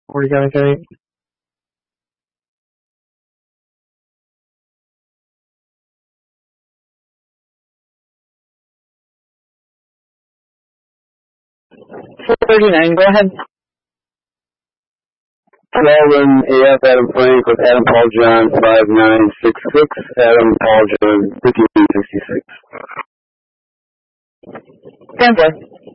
What are you going to say? $439, go ahead. Melbourne, AF Adam Frank with Adam Paul John 5966, Adam Paul John 5866. Stand by.